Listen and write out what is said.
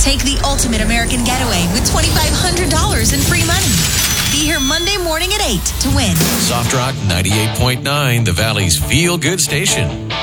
Take the ultimate American getaway with $2,500 in free money. Be here Monday morning at 8 to win. Soft Rock 98.9, the Valley's feel-good station.